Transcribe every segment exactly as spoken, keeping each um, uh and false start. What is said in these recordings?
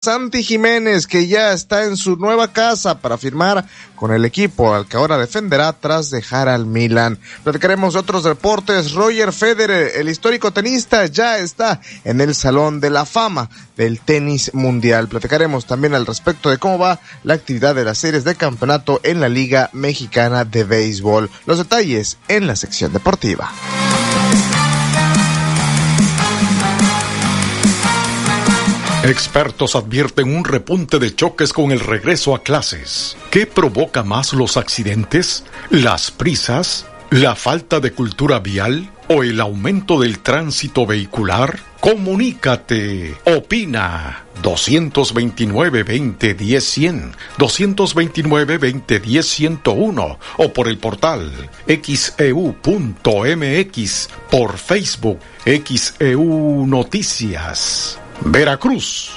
Santi Jiménez, que ya está en su nueva casa para firmar con el equipo al que ahora defenderá tras dejar al Milan. Platicaremos de otros deportes. Roger Federer, el histórico tenista, ya está en el Salón de la Fama del tenis mundial. Platicaremos también al respecto de cómo va la actividad de las series de campeonato en la Liga Mexicana de Béisbol. Los detalles en la sección deportiva. Expertos advierten un repunte de choques con el regreso a clases. ¿Qué provoca más los accidentes? ¿Las prisas? ¿La falta de cultura vial? ¿O el aumento del tránsito vehicular? Comunícate. Opina. dos dos nueve, veinte, diez, cien, dos dos nueve, veinte, diez, ciento uno o por el portal equis e u punto eme equis, por Facebook X E U Noticias. Veracruz.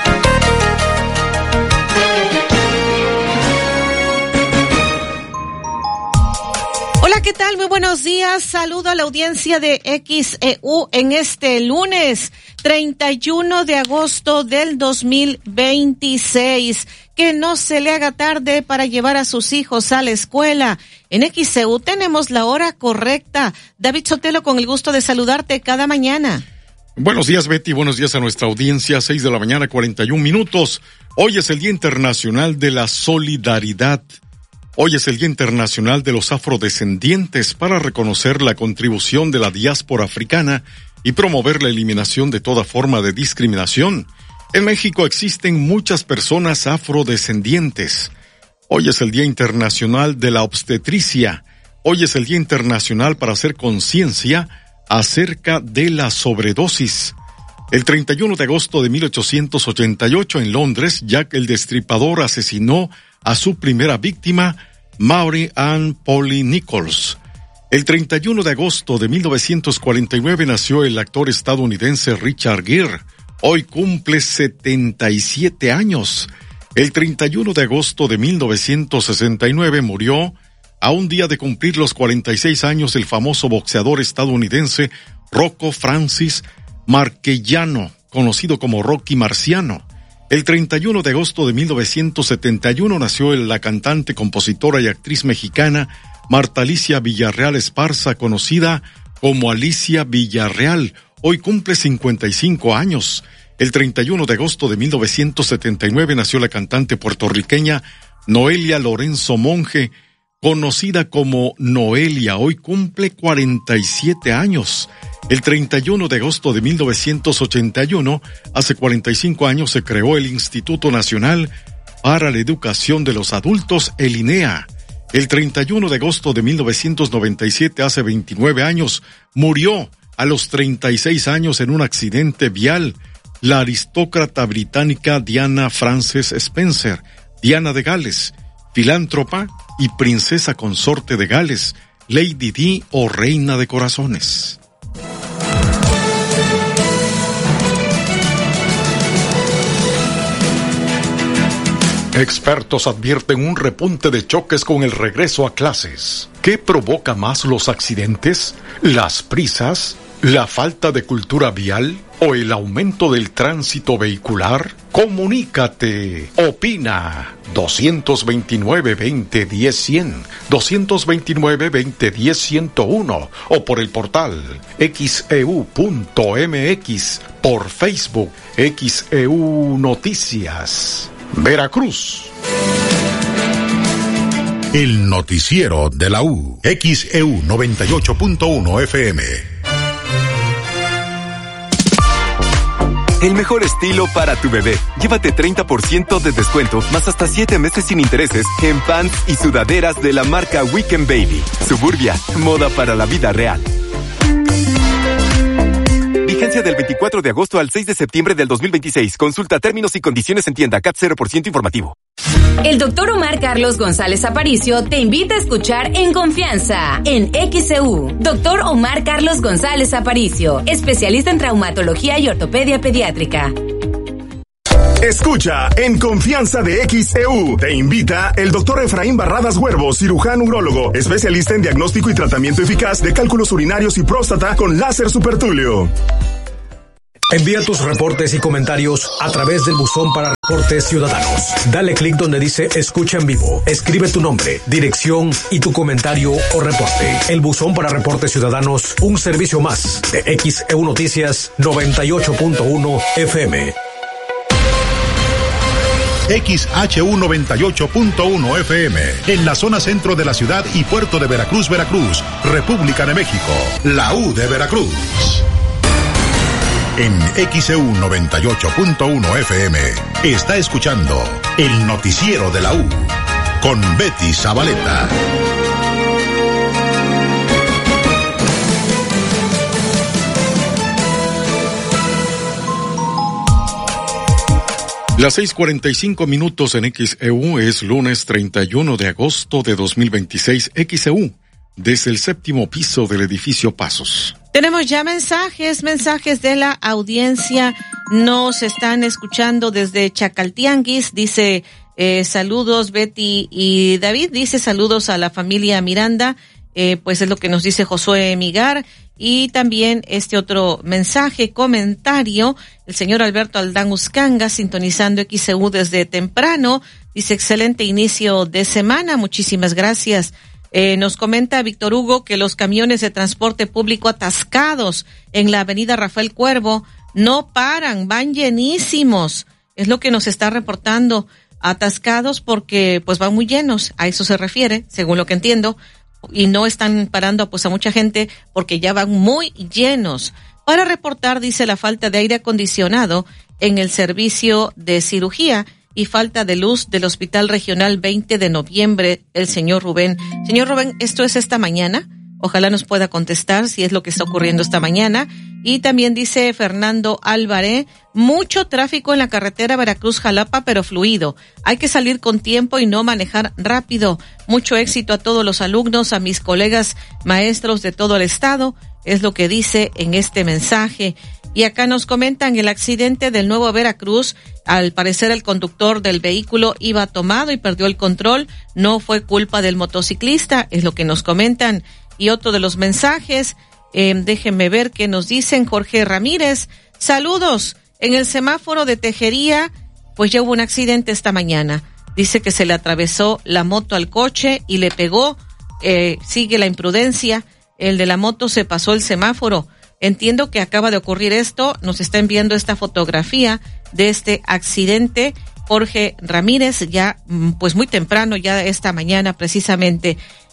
Hola, ¿qué tal? Muy buenos días. Saludo a la audiencia de X E U en este lunes treinta y uno de agosto del dos mil veintiséis. Que no se le haga tarde para llevar a sus hijos a la escuela. En X E U tenemos la hora correcta. David Sotelo, con el gusto de saludarte cada mañana. Buenos días, Betty. Buenos días a nuestra audiencia. Seis de la mañana, cuarenta y un minutos. Hoy es el Día Internacional de la Solidaridad. Hoy es el Día Internacional de los Afrodescendientes para reconocer la contribución de la diáspora africana y promover la eliminación de toda forma de discriminación. En México existen muchas personas afrodescendientes. Hoy es el Día Internacional de la Obstetricia. Hoy es el Día Internacional para hacer conciencia acerca de la sobredosis. El treinta y uno de agosto de mil ochocientos ochenta y ocho en Londres, Jack el Destripador asesinó a su primera víctima, Maury Ann Polly Nichols. El treinta y uno de agosto de mil novecientos cuarenta y nueve nació el actor estadounidense Richard Gere. Hoy cumple setenta y siete años. El treinta y uno de agosto de mil novecientos sesenta y nueve murió, a un día de cumplir los cuarenta y seis años, el famoso boxeador estadounidense Rocco Francis Marquellano, conocido como Rocky Marciano. El treinta y uno de agosto de mil novecientos setenta y uno nació la cantante, compositora y actriz mexicana Marta Alicia Villarreal Esparza, conocida como Alicia Villarreal. Hoy cumple cincuenta y cinco años. El treinta y uno de agosto de mil novecientos setenta y nueve nació la cantante puertorriqueña Noelia Lorenzo Monge, conocida como Noelia. Hoy cumple cuarenta y siete años. El treinta y uno de agosto de mil novecientos ochenta y uno, hace cuarenta y cinco años, se creó el Instituto Nacional para la Educación de los Adultos, el INEA. El treinta y uno de agosto de mil novecientos noventa y siete, hace veintinueve años, murió a los treinta y seis años en un accidente vial la aristócrata británica Diana Frances Spencer, Diana de Gales, filántropa y princesa consorte de Gales, Lady Di o Reina de Corazones. Expertos advierten un repunte de choques con el regreso a clases. ¿Qué provoca más los accidentes? ¿Las prisas? ¿La falta de cultura vial? ¿O el aumento del tránsito vehicular? Comunícate. Opina. dos dos nueve, veinte, diez, cien, dos dos nueve, veinte, diez, ciento uno o por el portal equis e u punto eme equis, por Facebook X E U Noticias. Veracruz. El noticiero de la U. X E U noventa y ocho punto uno F M. El mejor estilo para tu bebé. Llévate treinta por ciento de descuento, más hasta siete meses sin intereses en pants y sudaderas de la marca Weekend Baby. Suburbia, moda para la vida real. Vigencia del veinticuatro de agosto al seis de septiembre del dos mil veintiséis. Consulta términos y condiciones en tienda. C A T cero por ciento informativo. El doctor Omar Carlos González Aparicio te invita a escuchar En Confianza en X E U. Doctor Omar Carlos González Aparicio, especialista en traumatología y ortopedia pediátrica. Escucha En Confianza de X E U. Te invita el doctor Efraín Barradas Huervo, cirujano urólogo, especialista en diagnóstico y tratamiento eficaz de cálculos urinarios y próstata con láser supertúleo. Envía tus reportes y comentarios a través del buzón para reportes ciudadanos. Dale clic donde dice escucha en vivo. Escribe tu nombre, dirección y tu comentario o reporte. El buzón para reportes ciudadanos, un servicio más de X E U Noticias noventa y ocho punto uno F M. X H U noventa y ocho punto uno F M, en la zona centro de la ciudad y puerto de Veracruz, Veracruz, República de México, la U de Veracruz. En X E U noventa y ocho punto uno F M está escuchando el noticiero de la U con Betty Zabaleta. Las seis cuarenta y cinco minutos en X E U, es lunes treinta y uno de agosto de dos mil veintiséis. X E U, desde el séptimo piso del edificio Pasos. Tenemos ya mensajes, mensajes de la audiencia. Nos están escuchando desde Chacaltianguis. Dice, eh, saludos Betty y David. Dice saludos a la familia Miranda. Eh, pues es lo que nos dice Josué Migar. Y también este otro mensaje, comentario, el señor Alberto Aldán Uscanga, sintonizando X E U desde temprano. Dice, excelente inicio de semana. Muchísimas gracias. Eh, nos comenta Víctor Hugo que los camiones de transporte público atascados en la avenida Rafael Cuervo no paran, van llenísimos. Es lo que nos está reportando, atascados porque pues van muy llenos, a eso se refiere, según lo que entiendo, y no están parando pues a mucha gente porque ya van muy llenos. Para reportar, dice, la falta de aire acondicionado en el servicio de cirugía y falta de luz del Hospital Regional veinte de noviembre, el señor Rubén. Señor Rubén, ¿esto es esta mañana? Ojalá nos pueda contestar si es lo que está ocurriendo esta mañana. Y también dice Fernando Álvarez, mucho tráfico en la carretera Veracruz-Jalapa, pero fluido. Hay que salir con tiempo y no manejar rápido. Mucho éxito a todos los alumnos, a mis colegas maestros de todo el estado, es lo que dice en este mensaje. Y acá nos comentan el accidente del Nuevo Veracruz. Al parecer el conductor del vehículo iba tomado y perdió el control. No fue culpa del motociclista, es lo que nos comentan. Y otro de los mensajes, eh, déjenme ver qué nos dicen. Jorge Ramírez, saludos. En el semáforo de Tejería, pues ya hubo un accidente esta mañana. Dice que se le atravesó la moto al coche y le pegó. Eh, sigue la imprudencia. El de la moto se pasó el semáforo. Entiendo que acaba de ocurrir esto. Nos está enviando esta fotografía de este accidente Jorge Ramírez, ya pues muy temprano, ya esta mañana precisamente.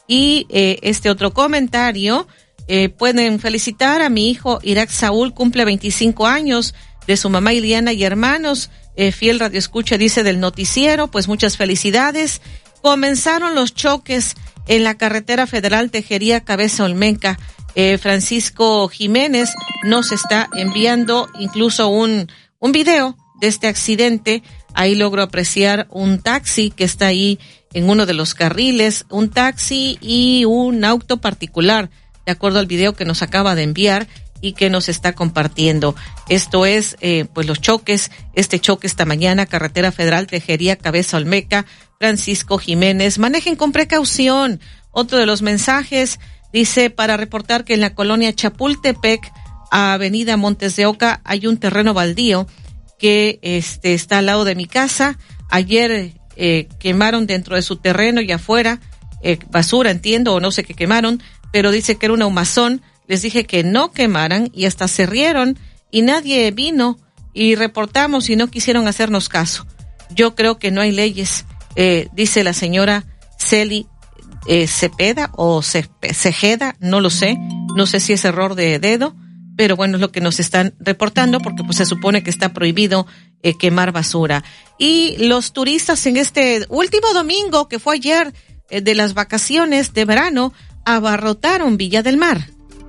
Y eh, este otro comentario, eh, pueden felicitar a mi hijo Irak Saúl, cumple veinticinco años, de su mamá Iliana y hermanos, eh, fiel radioescucha, dice, del noticiero, pues muchas felicidades. Comenzaron los choques en la carretera federal Tejería Cabeza Olmeca. Eh, Francisco Jiménez nos está enviando incluso un, un video de este accidente. Ahí logro apreciar un taxi que está ahí en uno de los carriles, un taxi y un auto particular, de acuerdo al video que nos acaba de enviar y que nos está compartiendo. Esto es, eh, pues los choques, este choque esta mañana, carretera federal Tejería Cabeza Olmeca. Francisco Jiménez, manejen con precaución. Otro de los mensajes dice, para reportar que en la colonia Chapultepec, avenida Montes de Oca, hay un terreno baldío que este está al lado de mi casa. Ayer eh, quemaron dentro de su terreno y afuera, eh, basura, entiendo, o no sé qué quemaron, pero dice que era una humazón. Les dije que no quemaran y hasta se rieron y nadie vino y reportamos y no quisieron hacernos caso. Yo creo que no hay leyes, eh, dice la señora Celi eh, Cepeda o Cejeda, no lo sé, no sé si es error de dedo, pero bueno, es lo que nos están reportando porque pues se supone que está prohibido eh, quemar basura. Y los turistas en este último domingo, que fue ayer, eh, de las vacaciones de verano, abarrotaron Villa del Mar.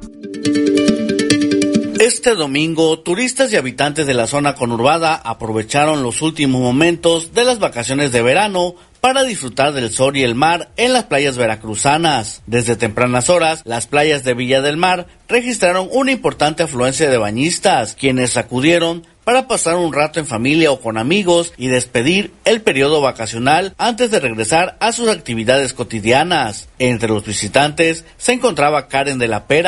Este domingo, turistas y habitantes de la zona conurbada aprovecharon los últimos momentos de las vacaciones de verano para disfrutar del sol y el mar en las playas veracruzanas. Desde tempranas horas, las playas de Villa del Mar registraron una importante afluencia de bañistas, quienes acudieron para pasar un rato en familia o con amigos y despedir el periodo vacacional antes de regresar a sus actividades cotidianas. Entre los visitantes se encontraba Karen de la Pera,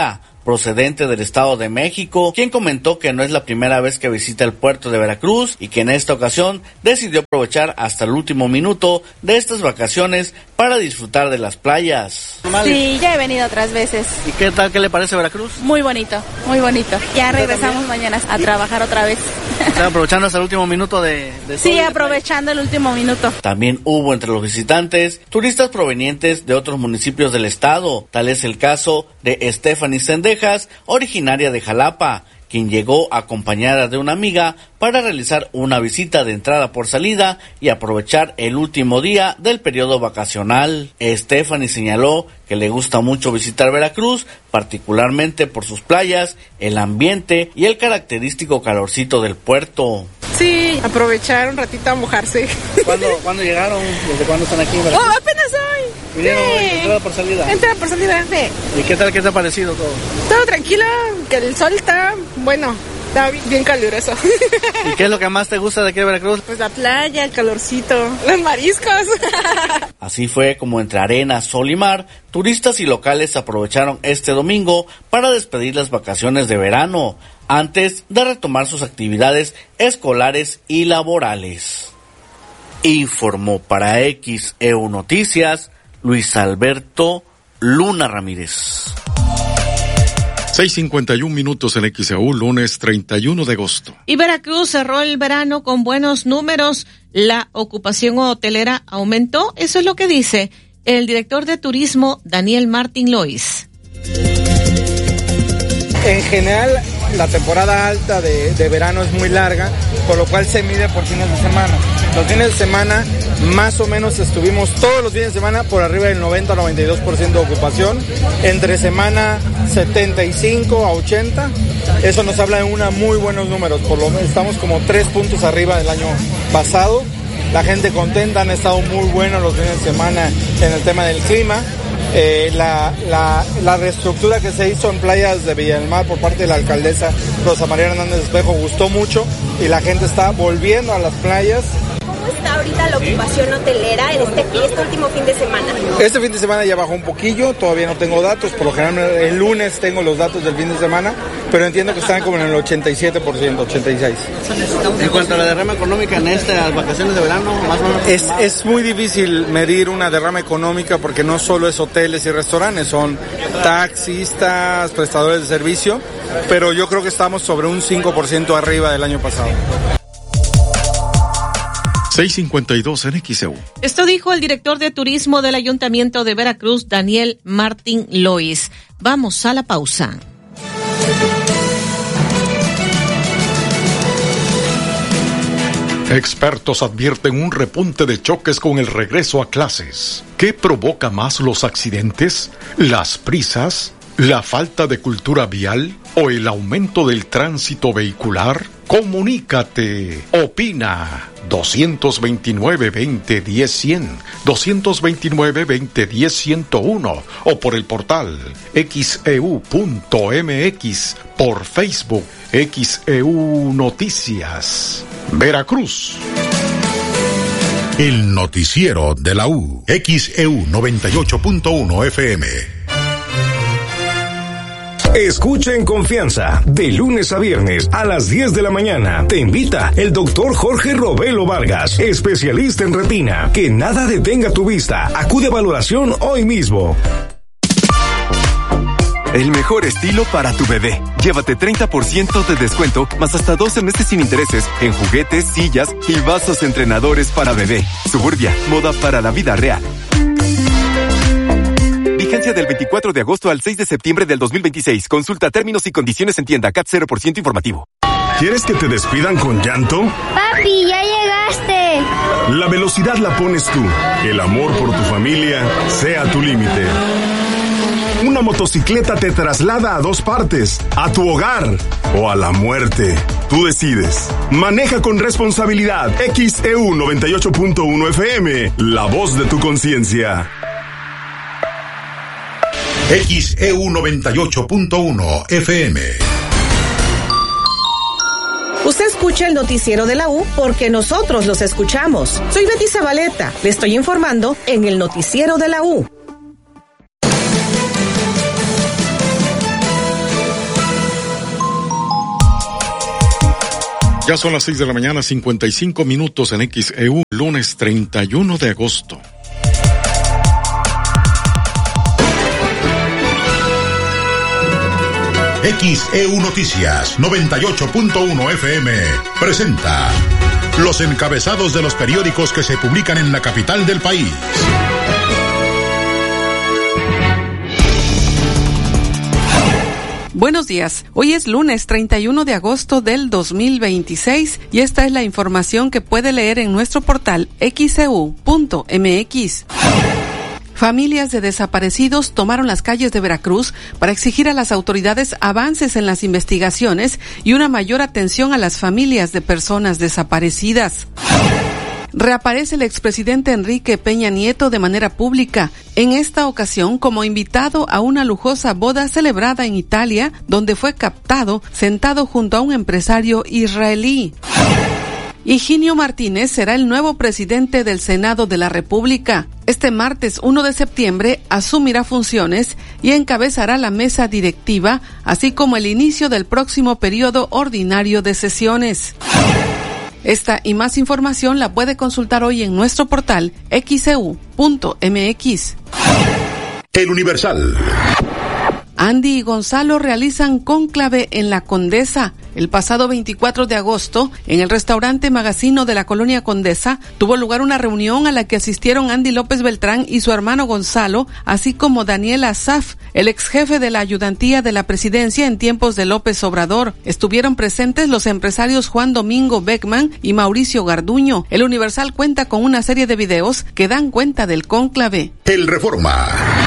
procedente del Estado de México, quien comentó que no es la primera vez que visita el puerto de Veracruz y que en esta ocasión decidió aprovechar hasta el último minuto de estas vacaciones para disfrutar de las playas. Sí, ya he venido otras veces. ¿Y qué tal, qué le parece Veracruz? Muy bonito, muy bonito. Ya regresamos mañana a trabajar otra vez. ¿Está aprovechando hasta el último minuto de, de Sí, aprovechando el último minuto. También hubo entre los visitantes turistas provenientes de otros municipios del estado. Tal es el caso de Stephanie Cendejas, originaria de Jalapa, quien llegó acompañada de una amiga para realizar una visita de entrada por salida y aprovechar el último día del periodo vacacional. Stephanie señaló que le gusta mucho visitar Veracruz, particularmente por sus playas, el ambiente y el característico calorcito del puerto. Sí, aprovechar un ratito a mojarse. ¿Cuándo, ¿cuándo llegaron? ¿Desde cuándo están aquí en Veracruz? Oh, apenas hoy. ¿Vinieron Sí. entrada por salida? Entrada por salida, sí. ¿Y qué tal, qué te ha parecido todo? Todo tranquilo, que el sol está, bueno, está bien caluroso. ¿Y qué es lo que más te gusta de aquí de Veracruz? Pues la playa, el calorcito, los mariscos. Así fue como entre arena, sol y mar, turistas y locales aprovecharon este domingo para despedir las vacaciones de verano, antes de retomar sus actividades escolares y laborales. Informó para X E U Noticias, Luis Alberto Luna Ramírez. seis cincuenta y un minutos en X E U, lunes treinta y uno de agosto. Y Veracruz cerró el verano con buenos números. La ocupación hotelera aumentó. Eso es lo que dice el director de turismo, Daniel Martín Lois. En general, la temporada alta de, de verano es muy larga, por lo cual se mide por fines de semana. Los fines de semana, más o menos estuvimos todos los fines de semana por arriba del noventa a noventa y dos por ciento de ocupación. Entre semana, setenta y cinco a ochenta. Eso nos habla de unos muy buenos números. Por lo menos estamos como tres puntos arriba del año pasado. La gente contenta, han estado muy buenos los fines de semana en el tema del clima. Eh, la, la, la reestructura que se hizo en playas de Villa del Mar por parte de la alcaldesa Rosa María Hernández Espejo gustó mucho y la gente está volviendo a las playas. ¿Cómo está ahorita la ocupación hotelera en este, este último fin de semana? Este fin de semana ya bajó un poquillo, todavía no tengo datos, por lo general el lunes tengo los datos del fin de semana, pero entiendo que están como en el ochenta y siete por ciento, ochenta y seis por ciento. En cuanto a la derrama económica en estas vacaciones de verano, más o menos... Es, es muy difícil medir una derrama económica porque no solo es hoteles y restaurantes, son taxistas, prestadores de servicio, pero yo creo que estamos sobre un cinco por ciento arriba del año pasado. seis cincuenta y dos en X E U. Esto dijo el director de turismo del Ayuntamiento de Veracruz, Daniel Martín Lois. Vamos a la pausa. Expertos advierten un repunte de choques con el regreso a clases. ¿Qué provoca más los accidentes? ¿Las prisas? ¿La falta de cultura vial? ¿O el aumento del tránsito vehicular? Comunícate. Opina. dos veintinueve, veinte, diez, cien. dos veintinueve, veinte, diez, ciento uno. O por el portal X E U punto M X. Por Facebook X E U Noticias. Veracruz. El noticiero de la U. X E U noventa y ocho punto uno F M. Escucha en confianza, de lunes a viernes a las diez de la mañana. Te invita el doctor Jorge Robelo Vargas, especialista en retina. Que nada detenga tu vista. Acude a valoración hoy mismo. El mejor estilo para tu bebé. Llévate treinta por ciento de descuento, más hasta doce meses sin intereses, en juguetes, sillas y vasos entrenadores para bebé. Suburbia, moda para la vida real. Vigencia del veinticuatro de agosto al seis de septiembre del dos mil veintiséis. Consulta términos y condiciones en tienda. C A T cero por ciento informativo. ¿Quieres que te despidan con llanto? Papi, ya llegaste. La velocidad la pones tú. Que el amor por tu familia sea tu límite. Una motocicleta te traslada a dos partes, a tu hogar o a la muerte. Tú decides. Maneja con responsabilidad. X E U noventa y ocho punto uno F M, la voz de tu conciencia. X E U noventa y ocho punto uno F M. Usted escucha el noticiero de la U porque nosotros los escuchamos. Soy Betty Zabaleta. Le estoy informando en el noticiero de la U. Ya son las seis de la mañana, cincuenta y cinco minutos en X E U, lunes treinta y uno de agosto. X E U Noticias noventa y ocho punto uno F M presenta los encabezados de los periódicos que se publican en la capital del país. Buenos días, hoy es lunes treinta y uno de agosto del dos mil veintiséis y esta es la información que puede leer en nuestro portal X E U punto M X. Familias de desaparecidos tomaron las calles de Veracruz para exigir a las autoridades avances en las investigaciones y una mayor atención a las familias de personas desaparecidas. Reaparece el expresidente Enrique Peña Nieto de manera pública, en esta ocasión como invitado a una lujosa boda celebrada en Italia, donde fue captado sentado junto a un empresario israelí. Higinio Martínez será el nuevo presidente del Senado de la República. Este martes uno de septiembre asumirá funciones y encabezará la mesa directiva, así como el inicio del próximo periodo ordinario de sesiones. Esta y más información la puede consultar hoy en nuestro portal X E U punto M X. El Universal. Andy y Gonzalo realizan cónclave en La Condesa. El pasado veinticuatro de agosto, en el restaurante Magazino de la Colonia Condesa, tuvo lugar una reunión a la que asistieron Andy López Beltrán y su hermano Gonzalo, así como Daniel Asaf, el ex jefe de la ayudantía de la presidencia en tiempos de López Obrador. Estuvieron presentes los empresarios Juan Domingo Beckman y Mauricio Garduño. El Universal cuenta con una serie de videos que dan cuenta del cónclave. El Reforma.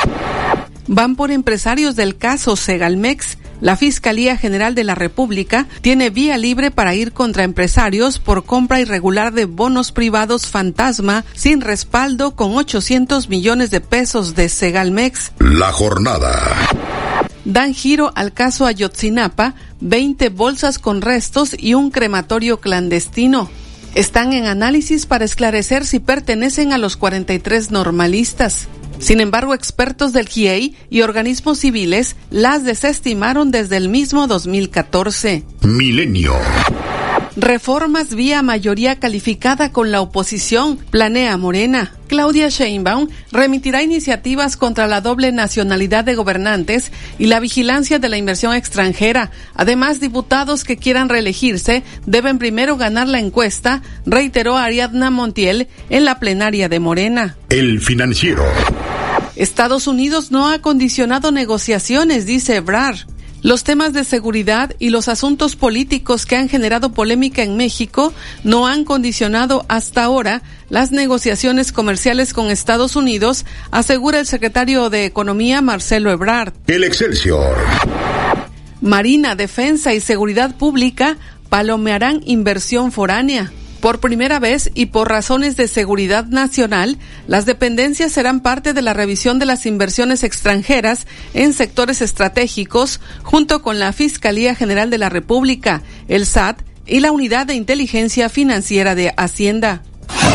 Van por empresarios del caso Segalmex. La Fiscalía General de la República tiene vía libre para ir contra empresarios por compra irregular de bonos privados fantasma sin respaldo con ochocientos millones de pesos de Segalmex. La Jornada. Dan giro al caso Ayotzinapa, veinte bolsas con restos y un crematorio clandestino. Están en análisis para esclarecer si pertenecen a los cuarenta y tres normalistas. Sin embargo, expertos del G I E I y organismos civiles las desestimaron desde el mismo dos mil catorce. Milenio. Reformas vía mayoría calificada con la oposición, planea Morena. Claudia Sheinbaum remitirá iniciativas contra la doble nacionalidad de gobernantes y la vigilancia de la inversión extranjera. Además, diputados que quieran reelegirse deben primero ganar la encuesta, reiteró Ariadna Montiel en la plenaria de Morena. El Financiero. Estados Unidos no ha condicionado negociaciones, dice Ebrard. Los temas de seguridad y los asuntos políticos que han generado polémica en México no han condicionado hasta ahora las negociaciones comerciales con Estados Unidos, asegura el secretario de Economía Marcelo Ebrard. El Excelsior. Marina, Defensa y Seguridad Pública palomearán inversión foránea. Por primera vez y por razones de seguridad nacional, las dependencias serán parte de la revisión de las inversiones extranjeras en sectores estratégicos, junto con la Fiscalía General de la República, el S A T y la Unidad de Inteligencia Financiera de Hacienda.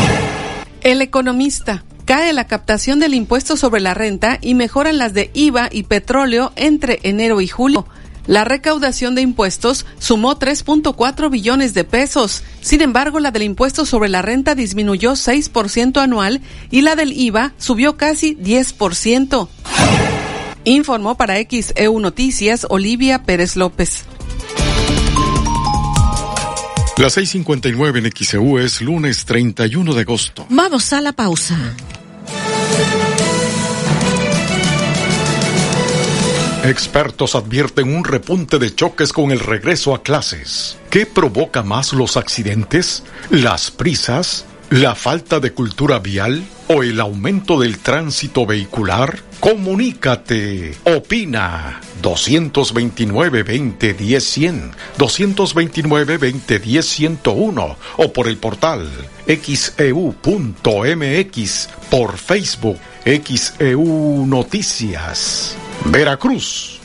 El Economista. Cae la captación del impuesto sobre la renta y mejoran las de I V A y petróleo entre enero y julio. La recaudación de impuestos sumó tres punto cuatro billones de pesos. Sin embargo, la del impuesto sobre la renta disminuyó seis por ciento anual y la del I V A subió casi diez por ciento. Informó para X E U Noticias Olivia Pérez López. Las seis cincuenta y nueve en X E U es lunes treinta y uno de agosto. Vamos a la pausa. Expertos advierten un repunte de choques con el regreso a clases. ¿Qué provoca más los accidentes? ¿Las prisas? ¿La falta de cultura vial? ¿O el aumento del tránsito vehicular? Comunícate. Opina. dos veintinueve, veinte, diez, cien. dos veintinueve, veinte, diez, ciento uno. O por el portal X E U punto M X. Por Facebook X E U Noticias. Veracruz.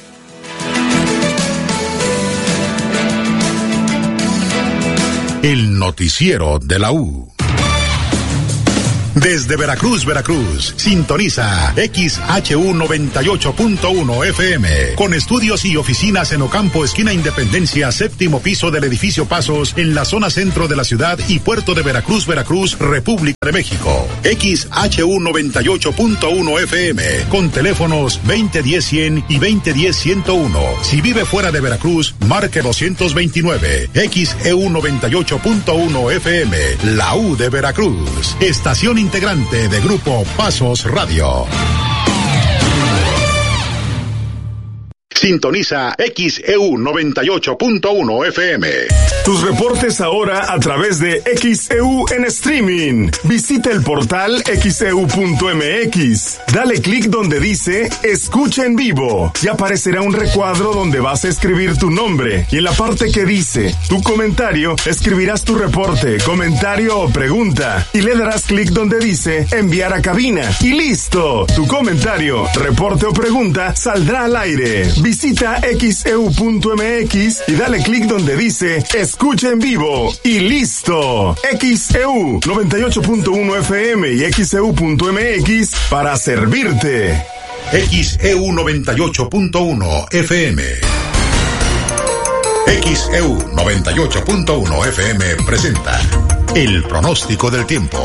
El noticiero de la U. Desde Veracruz, Veracruz, sintoniza X H U noventa y ocho punto uno F M, con estudios y oficinas en Ocampo, esquina Independencia, séptimo piso del edificio Pasos, en la zona centro de la ciudad y puerto de Veracruz, Veracruz, República de México. X H U noventa y ocho punto uno F M, con teléfonos veinte diez cien y veinte diez ciento uno. Si vive fuera de Veracruz, marque doscientos veintinueve. X E U noventa y ocho punto uno F M, la U de Veracruz. Estación integrante de Grupo Pasos Radio. Sintoniza X E U noventa y ocho punto uno F M. Tus reportes ahora a través de X E U en streaming. Visita el portal X E U punto M X. Dale clic donde dice Escucha en vivo. Y aparecerá un recuadro donde vas a escribir tu nombre. Y en la parte que dice Tu comentario, escribirás tu reporte, comentario o pregunta. Y le darás clic donde dice Enviar a cabina. Y listo. Tu comentario, reporte o pregunta saldrá al aire. Visita X E U punto M X y dale clic donde dice Escucha en vivo y listo. X E U noventa y ocho punto uno F M y X E U punto M X para servirte. X E U noventa y ocho punto uno F M. X E U noventa y ocho punto uno F M presenta el pronóstico del tiempo.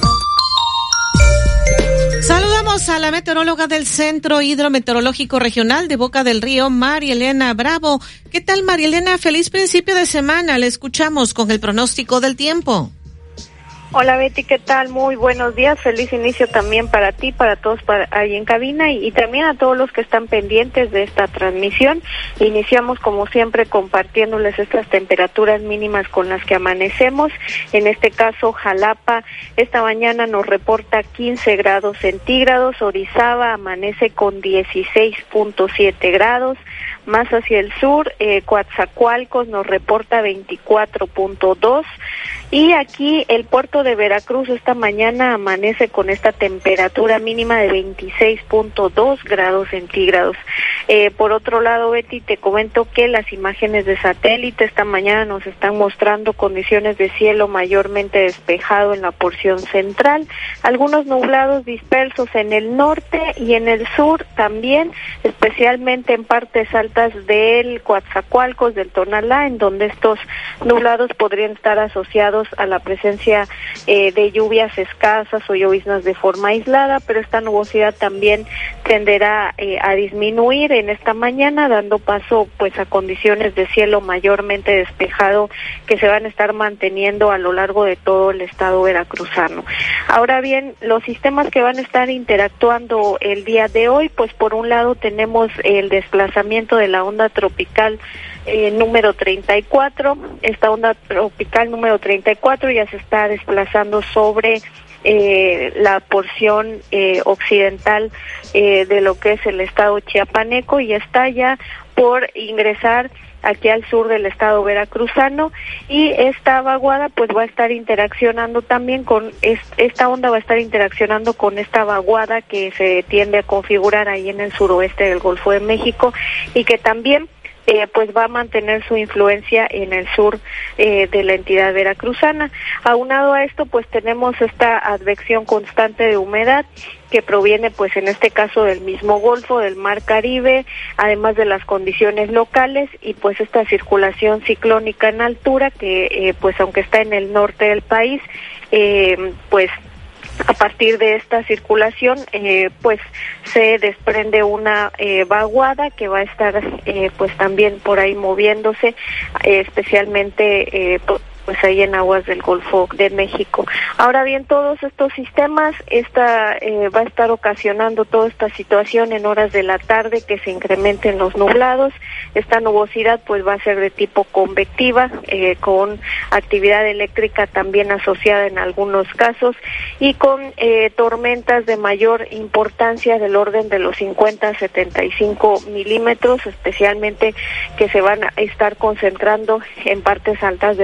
Saludamos a la meteoróloga del Centro Hidrometeorológico Regional de Boca del Río, María Elena Bravo. ¿Qué tal, María Elena? Feliz principio de semana. Le escuchamos con el pronóstico del tiempo. Hola Betty, ¿qué tal? Muy buenos días, feliz inicio también para ti, para todos para ahí en cabina y, y también a todos los que están pendientes de esta transmisión. Iniciamos como siempre compartiéndoles estas temperaturas mínimas con las que amanecemos. En este caso Jalapa esta mañana nos reporta quince grados centígrados, Orizaba amanece con dieciséis punto siete grados, más hacia el sur, eh, Coatzacoalcos nos reporta veinticuatro punto dos y aquí el puerto de Veracruz esta mañana amanece con esta temperatura mínima de veintiséis punto dos grados centígrados. Eh, por otro lado, Betty, te comento que las imágenes de satélite esta mañana nos están mostrando condiciones de cielo mayormente despejado en la porción central, algunos nublados dispersos en el norte y en el sur también, especialmente en partes altas del Coatzacoalcos, del Tonalá, en donde estos nublados podrían estar asociados a la presencia eh, de lluvias escasas o lloviznas de forma aislada, pero esta nubosidad también tenderá eh, a disminuir en esta mañana, dando paso pues a condiciones de cielo mayormente despejado que se van a estar manteniendo a lo largo de todo el estado veracruzano. Ahora bien, los sistemas que van a estar interactuando el día de hoy, pues por un lado tenemos el desplazamiento de la onda tropical Eh, número treinta y cuatro, esta onda tropical número treinta y cuatro ya se está desplazando sobre eh, la porción eh, occidental eh, de lo que es el estado chiapaneco y está ya por ingresar aquí al sur del estado veracruzano y esta vaguada pues va a estar interaccionando también con es, esta onda va a estar interaccionando con esta vaguada que se tiende a configurar ahí en el suroeste del Golfo de México y que también Eh, pues va a mantener su influencia en el sur eh, de la entidad veracruzana. Aunado a esto, pues tenemos esta advección constante de humedad que proviene, pues en este caso del mismo Golfo, del Mar Caribe, además de las condiciones locales y pues esta circulación ciclónica en altura que, eh, pues aunque está en el norte del país, eh, pues a partir de esta circulación, eh, pues se desprende una eh, vaguada que va a estar, eh, pues también por ahí moviéndose, eh, especialmente eh, pues ahí en aguas del Golfo de México. Ahora bien, todos estos sistemas esta eh, va a estar ocasionando toda esta situación en horas de la tarde que se incrementen los nublados. Esta nubosidad pues va a ser de tipo convectiva, eh, con actividad eléctrica también asociada en algunos casos y con eh, tormentas de mayor importancia del orden de los cincuenta a setenta y cinco milímetros, especialmente que se van a estar concentrando en partes altas del Papaloapan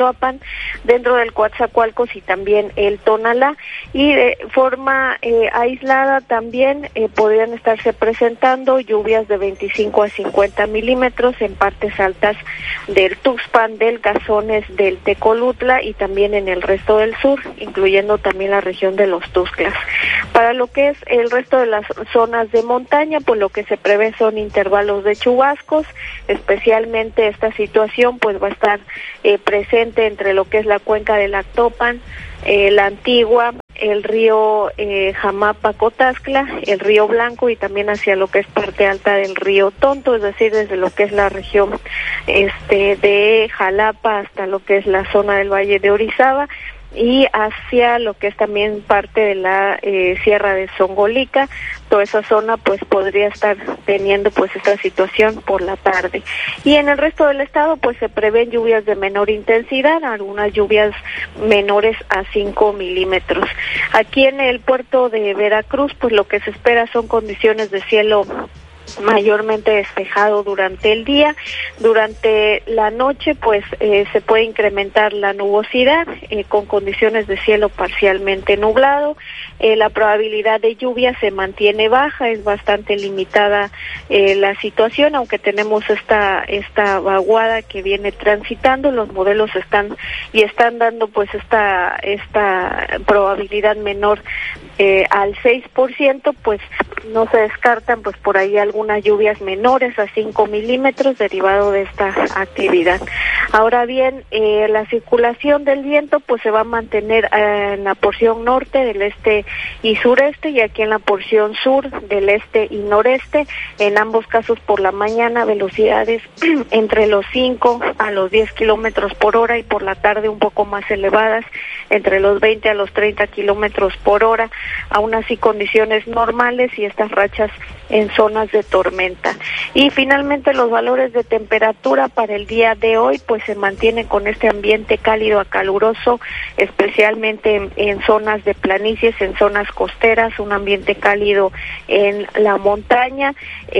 Papaloapan, dentro del Coatzacoalcos y también el Tonalá, y de forma eh, aislada también eh, podrían estarse presentando lluvias de veinticinco a cincuenta milímetros en partes altas del Tuxpan, del Gazones, del Tecolutla y también en el resto del sur, incluyendo también la región de los Tuxtlas. Para lo que es el resto de las zonas de montaña, pues lo que se prevé son intervalos de chubascos, especialmente esta situación pues va a estar eh, presente entre lo que es la cuenca del Actopan, eh, la Antigua, el río eh, Jamapa-Cotascla, el río Blanco y también hacia lo que es parte alta del río Tonto, es decir, desde lo que es la región este de Jalapa hasta lo que es la zona del Valle de Orizaba, y hacia lo que es también parte de la eh, Sierra de Zongolica. Toda esa zona pues podría estar teniendo pues esta situación por la tarde. Y en el resto del estado pues se prevén lluvias de menor intensidad, algunas lluvias menores a cinco milímetros. Aquí en el puerto de Veracruz pues lo que se espera son condiciones de cielo mayormente despejado durante el día. Durante la noche pues eh, se puede incrementar la nubosidad eh, con condiciones de cielo parcialmente nublado. Eh, la probabilidad de lluvia se mantiene baja, es bastante limitada eh, la situación, aunque tenemos esta esta vaguada que viene transitando. Los modelos están y están dando pues esta esta probabilidad menor eh, al seis por ciento, pues no se descartan pues por ahí algunas lluvias menores a cinco milímetros derivado de esta actividad. Ahora bien, eh, la circulación del viento pues se va a mantener eh, en la porción norte, del este y sureste, y aquí en la porción sur, del este y noreste, en ambos casos por la mañana velocidades entre los cinco a los diez kilómetros por hora, y por la tarde un poco más elevadas, entre los veinte a los treinta kilómetros por hora, aún así condiciones normales y estas rachas en zonas de tormenta. Y finalmente los valores de temperatura para el día de hoy pues se mantienen con este ambiente cálido a caluroso, especialmente en, en zonas de planicies, en zonas costeras, un ambiente cálido en la montaña.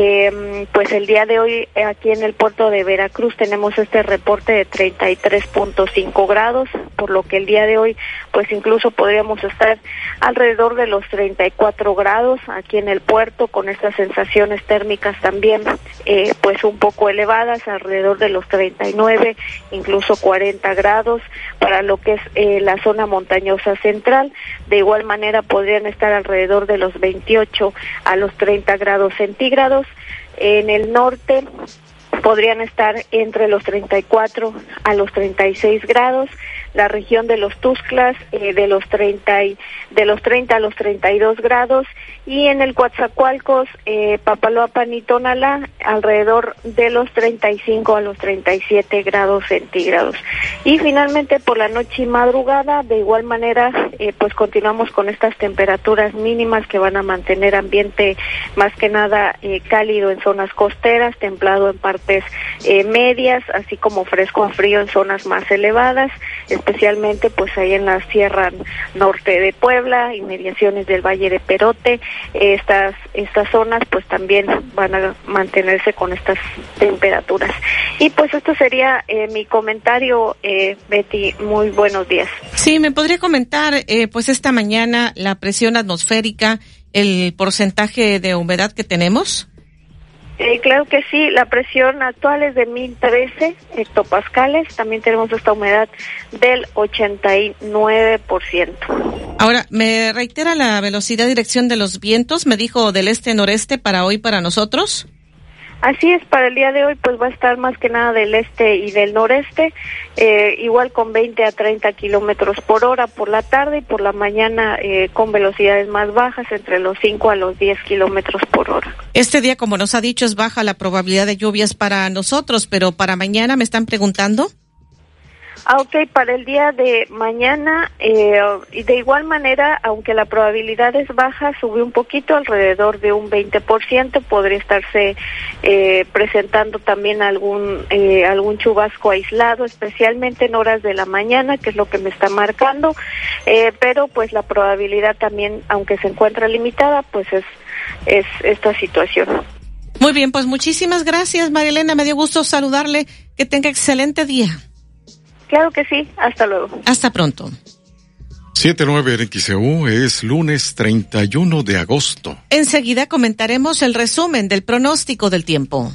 Eh, pues el día de hoy aquí en el puerto de Veracruz tenemos este reporte de treinta y tres punto cinco grados, por lo que el día de hoy pues incluso podríamos estar alrededor de los treinta y cuatro grados aquí en el puerto, con estas sensaciones térmicas también eh, pues un poco elevadas, alrededor de los treinta y nueve, incluso cuarenta grados para lo que es eh, la zona montañosa central. De igual manera podrían estar alrededor de los veintiocho a los treinta grados centígrados. En el norte podrían estar entre los treinta y cuatro a los treinta y seis grados. La región de los Tuxtlas eh, de los treinta y, de los treinta a los treinta y dos grados, y en el Coatzacoalcos, eh, Papaloapan y Tonalá alrededor de los treinta y cinco a los treinta y siete grados centígrados. Y finalmente por la noche y madrugada de igual manera eh, pues continuamos con estas temperaturas mínimas que van a mantener ambiente más que nada eh, cálido en zonas costeras, templado en partes eh, medias, así como fresco a frío en zonas más elevadas, especialmente pues ahí en la Sierra Norte de Puebla, inmediaciones del Valle de Perote. Estas estas zonas pues también van a mantenerse con estas temperaturas. Y pues esto sería eh, mi comentario, eh, Betty. Muy buenos días. Sí, me podría comentar eh, pues esta mañana la presión atmosférica, el porcentaje de humedad que tenemos. Eh, claro que sí, la presión actual es de mil trece hectopascales, también tenemos esta humedad del ochenta y nueve por ciento. Ahora, me reitera la velocidad y dirección de los vientos, me dijo del este-noreste para hoy para nosotros. Así es, para el día de hoy pues va a estar más que nada del este y del noreste, eh, igual con veinte a treinta kilómetros por hora por la tarde, y por la mañana eh, con velocidades más bajas, entre los cinco a los diez kilómetros por hora. Este día, como nos ha dicho, es baja la probabilidad de lluvias para nosotros, pero para mañana me están preguntando. Ah, ok, para el día de mañana, eh, y de igual manera, aunque la probabilidad es baja, sube un poquito, alrededor de un veinte por ciento, podría estarse eh, presentando también algún eh, algún chubasco aislado, especialmente en horas de la mañana, que es lo que me está marcando, eh, pero pues la probabilidad también, aunque se encuentra limitada, pues es, es esta situación. Muy bien, pues muchísimas gracias, María Elena, me dio gusto saludarle, que tenga excelente día. Claro que sí, hasta luego. Hasta pronto. siete nueve en X E U, es lunes treinta y uno de agosto. Enseguida comentaremos el resumen del pronóstico del tiempo.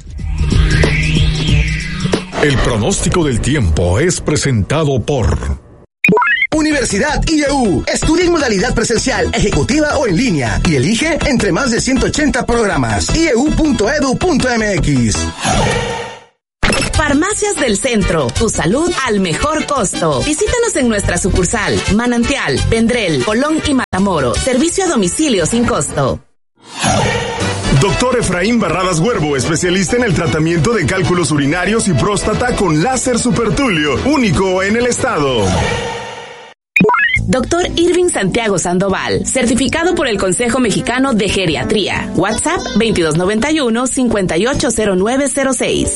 El pronóstico del tiempo es presentado por Universidad I E U. Estudia en modalidad presencial, ejecutiva o en línea y elige entre más de ciento ochenta programas. i e u punto e d u punto m x. Farmacias del Centro, tu salud al mejor costo. Visítanos en nuestra sucursal, Manantial, Vendrell, Colón y Matamoros. Servicio a domicilio sin costo. Doctor Efraín Barradas Huervo, especialista en el tratamiento de cálculos urinarios y próstata con láser supertulio, único en el estado. Doctor Irving Santiago Sandoval, certificado por el Consejo Mexicano de Geriatría. WhatsApp veintidós noventa y uno, cincuenta y ocho cero nueve cero seis.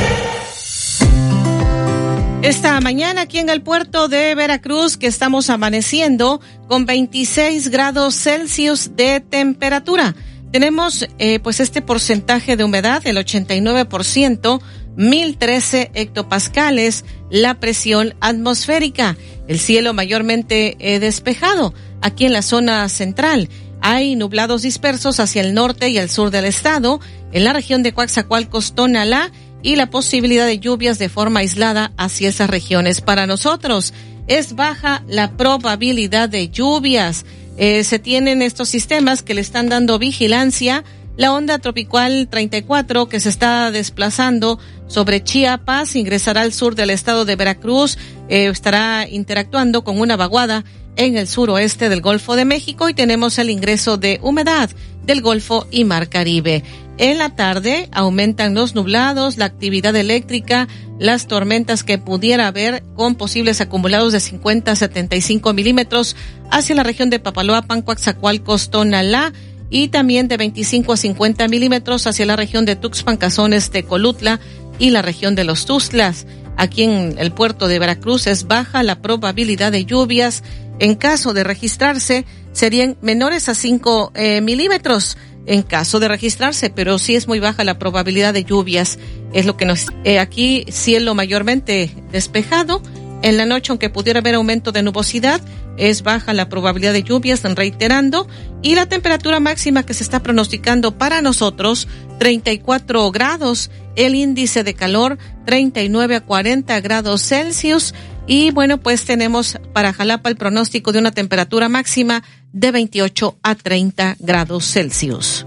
Esta mañana aquí en el puerto de Veracruz, que estamos amaneciendo con veintiséis grados Celsius de temperatura. Tenemos eh, pues este porcentaje de humedad, el ochenta y nueve por ciento, mil trece hectopascales, la presión atmosférica. El cielo mayormente eh, despejado aquí en la zona central. Hay nublados dispersos hacia el norte y el sur del estado, en la región de Coatzacoalcos, Tonalá, y la posibilidad de lluvias de forma aislada hacia esas regiones. Para nosotros es baja la probabilidad de lluvias. Eh, se tienen estos sistemas que le están dando vigilancia. La onda tropical treinta y cuatro, que se está desplazando sobre Chiapas, ingresará al sur del estado de Veracruz, eh, estará interactuando con una vaguada en el suroeste del Golfo de México, y tenemos el ingreso de humedad del Golfo y Mar Caribe. En la tarde aumentan los nublados, la actividad eléctrica, las tormentas que pudiera haber, con posibles acumulados de cincuenta a setenta y cinco milímetros hacia la región de Papaloapan, Coatzacoalcos, Tonalá, y también de veinticinco a cincuenta milímetros hacia la región de Tuxpan, Cazones, Tecolutla y la región de los Tuxtlas. Aquí en el puerto de Veracruz es baja la probabilidad de lluvias. En caso de registrarse, serían menores a cinco eh, milímetros en caso de registrarse, pero sí es muy baja la probabilidad de lluvias. Es lo que nos... Eh, aquí cielo mayormente despejado. En la noche, aunque pudiera haber aumento de nubosidad, es baja la probabilidad de lluvias, reiterando, y la temperatura máxima que se está pronosticando para nosotros, treinta y cuatro grados, el índice de calor, treinta y nueve a cuarenta grados Celsius, y bueno, pues tenemos para Jalapa el pronóstico de una temperatura máxima de veintiocho a treinta grados Celsius.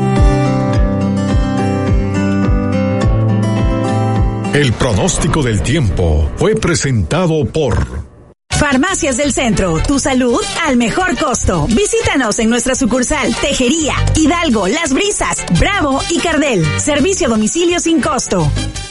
El pronóstico del tiempo fue presentado por Farmacias del Centro, tu salud al mejor costo. Visítanos en nuestra sucursal Tejería, Hidalgo, Las Brisas, Bravo y Cardel. Servicio a domicilio sin costo.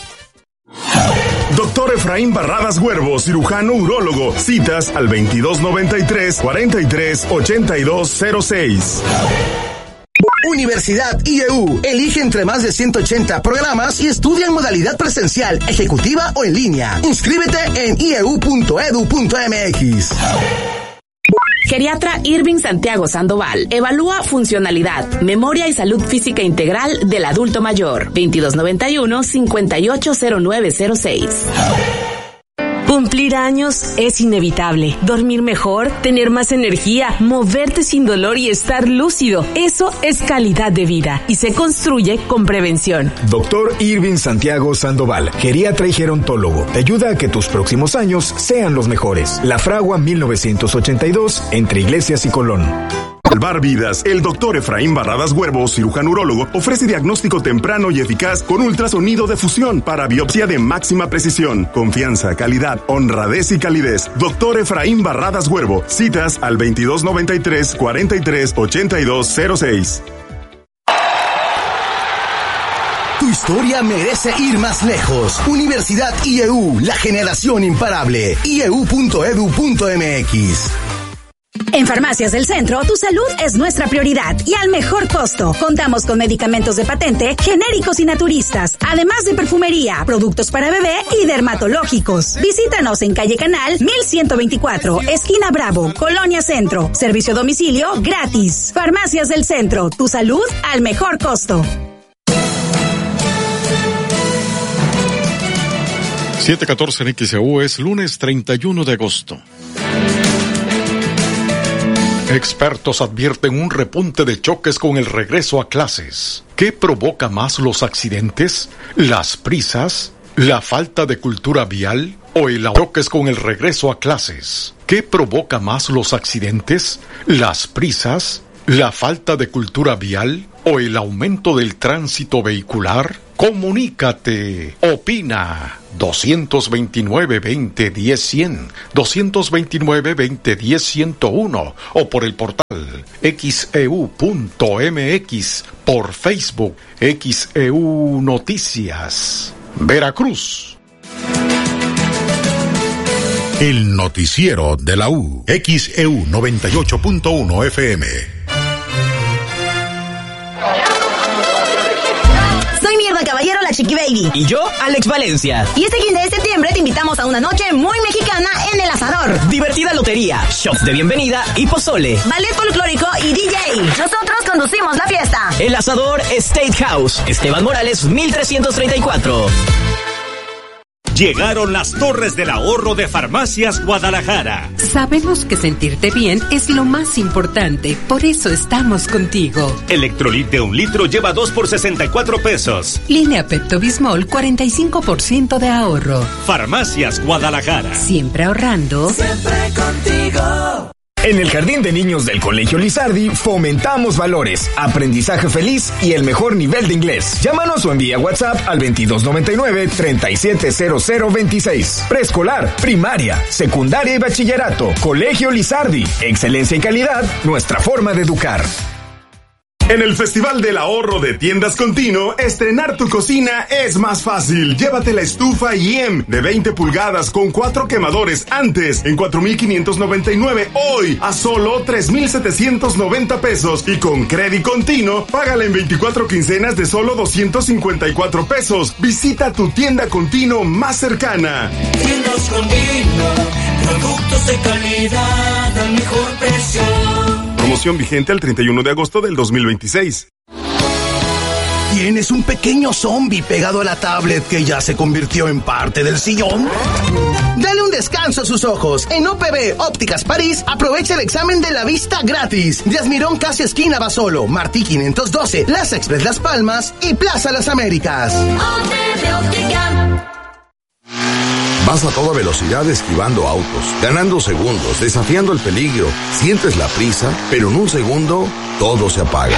Doctor Efraín Barradas Huervo, cirujano urólogo. Citas al veintidós noventa y tres, cuarenta y tres, ochenta y dos cero seis. Universidad I E U. Elige entre más de ciento ochenta programas y estudia en modalidad presencial, ejecutiva o en línea. Inscríbete en i e u punto e d u punto m x. Geriatra Irving Santiago Sandoval evalúa funcionalidad, memoria y salud física integral del adulto mayor. veintidós noventa y uno, cincuenta y ocho cero nueve cero seis. Cumplir años es inevitable. Dormir mejor, tener más energía, moverte sin dolor y estar lúcido. Eso es calidad de vida y se construye con prevención. Doctor Irving Santiago Sandoval, geriatra y gerontólogo, te ayuda a que tus próximos años sean los mejores. La Fragua mil novecientos ochenta y dos, entre Iglesias y Colón. Salvar vidas. El doctor Efraín Barradas Huervo, cirujano urólogo, ofrece diagnóstico temprano y eficaz con ultrasonido de fusión para biopsia de máxima precisión. Confianza, calidad, honradez y calidez. Doctor Efraín Barradas Huervo. Citas al veintidós noventa y tres, cuarenta y tres, ochenta y dos cero seis. Tu historia merece ir más lejos. Universidad I E U, la generación imparable. i e u punto e d u punto m x. En Farmacias del Centro, tu salud es nuestra prioridad y al mejor costo. Contamos con medicamentos de patente, genéricos y naturistas, además de perfumería, productos para bebé y dermatológicos. Visítanos en calle Canal mil ciento veinticuatro, esquina Bravo, Colonia Centro. Servicio a domicilio gratis. Farmacias del Centro, tu salud al mejor costo. siete catorce en X E U, es lunes treinta y uno de agosto. Expertos advierten un repunte de choques con el regreso a clases. ¿Qué provoca más los accidentes? ¿Las prisas? ¿La falta de cultura vial? ¿O el choques con el regreso a clases? ¿Qué provoca más los accidentes? ¿Las prisas? ¿La falta de cultura vial? ¿O el aumento del tránsito vehicular? Comunícate. Opina. dos veintinueve, veinte, diez, cien. dos veintinueve, veinte, diez, ciento uno. O por el portal X E U punto M X. Por Facebook X E U Noticias. Veracruz. El noticiero de la U. X E U noventa y ocho punto uno F M. Soy Mirna Caballero, la Chiqui Baby. Y yo, Alex Valencia. Y este quince de septiembre te invitamos a una noche muy mexicana en El Asador. Divertida lotería, shots de bienvenida y pozole. Ballet folclórico y D J. Nosotros conducimos la fiesta. El Asador State House. Esteban Morales, mil trescientos treinta y cuatro. Llegaron las Torres del Ahorro de Farmacias Guadalajara. Sabemos que sentirte bien es lo más importante, por eso estamos contigo. Electrolit de un litro lleva dos por sesenta y cuatro pesos. Línea Pepto-Bismol, cuarenta y cinco por ciento de ahorro. Farmacias Guadalajara. Siempre ahorrando. Siempre contigo. En el Jardín de Niños del Colegio Lizardi fomentamos valores, aprendizaje feliz y el mejor nivel de inglés. Llámanos o envía WhatsApp al veintidós noventa y nueve, treinta y siete cero cero veintiséis. Preescolar, primaria, secundaria y bachillerato. Colegio Lizardi. Excelencia y calidad, nuestra forma de educar. En el Festival del Ahorro de Tiendas Continuo, estrenar tu cocina es más fácil. Llévate la estufa I E M de veinte pulgadas con cuatro quemadores antes en cuatro mil quinientos noventa y nueve, hoy a solo tres mil setecientos noventa pesos, y con Crédito Continuo, págala en veinticuatro quincenas de solo doscientos cincuenta y cuatro pesos. Visita tu tienda Continuo más cercana. Tiendas Continuo, productos de calidad al mejor precio. Promoción vigente al treinta y uno de agosto del dos mil veintiséis. ¿Tienes un pequeño zombie pegado a la tablet que ya se convirtió en parte del sillón? Dale un descanso a sus ojos. En O P B Ópticas París, aprovecha el examen de la vista gratis. Díaz Mirón, casi esquina Basolo, Martí quinientos doce, Plaza Express Las Palmas y Plaza Las Américas. O P B Óptica. Vas a toda velocidad esquivando autos, ganando segundos, desafiando el peligro. Sientes la prisa, pero en un segundo todo se apaga.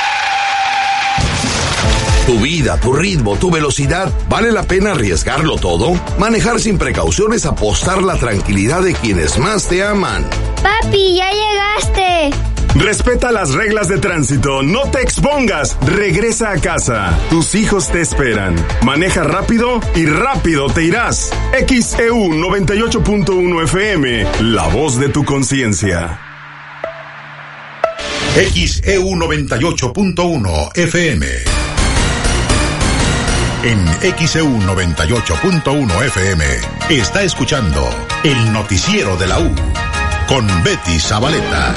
Tu vida, tu ritmo, tu velocidad, ¿vale la pena arriesgarlo todo? Manejar sin precauciones, apostar la tranquilidad de quienes más te aman. Papi, ya llegaste. Respeta las reglas de tránsito, no te expongas, regresa a casa. Tus hijos te esperan. Maneja rápido y rápido te irás. X E U noventa y ocho punto uno F M, la voz de tu conciencia. X E U noventa y ocho punto uno F M. En X E U noventa y ocho punto uno F M está escuchando el noticiero de la U con Betty Zabaleta.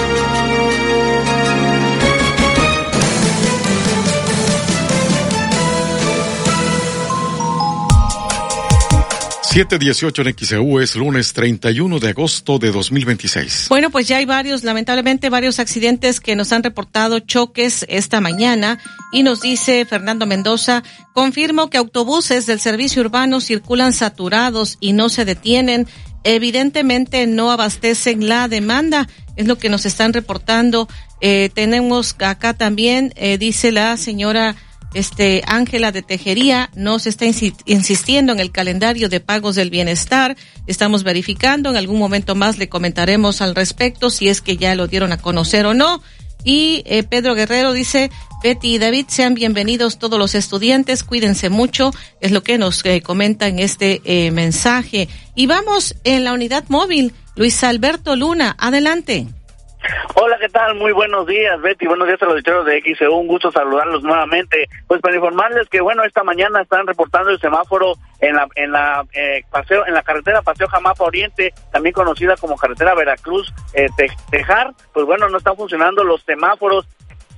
siete dieciocho en X E U, es lunes treinta y uno de agosto de dos mil veintiséis. Bueno, pues ya hay varios, lamentablemente, varios accidentes que nos han reportado choques esta mañana, y nos dice Fernando Mendoza: confirmo que autobuses del servicio urbano circulan saturados y no se detienen. Evidentemente no abastecen la demanda, es lo que nos están reportando. Eh, tenemos acá también, eh, dice la señora Este, Ángela de Tejería, nos está insistiendo en el calendario de pagos del bienestar. Estamos verificando, en algún momento más le comentaremos al respecto si es que ya lo dieron a conocer o no. Y eh, Pedro Guerrero dice: Betty y David, sean bienvenidos todos los estudiantes, cuídense mucho, es lo que nos eh, comenta en este eh, mensaje. Y vamos en la unidad móvil, Luis Alberto Luna, adelante. Hola, ¿qué tal? Muy buenos días, Betty. Buenos días a los auditores de X E U. Un gusto saludarlos nuevamente. Pues para informarles que, bueno, esta mañana están reportando el semáforo en la en la eh, paseo en la carretera Paseo Jamapa Oriente, también conocida como carretera Veracruz eh, Tejar. Pues bueno, no están funcionando los semáforos